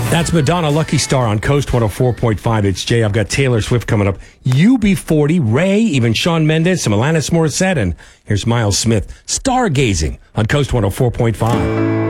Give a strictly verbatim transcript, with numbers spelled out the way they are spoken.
That's Madonna, Lucky Star on Coast one oh four point five. It's Jay. I've got Taylor Swift coming up. U B forty, Ray, even Shawn Mendes, some Alanis Morissette, and here's Miles Smith. Stargazing on Coast one oh four point five.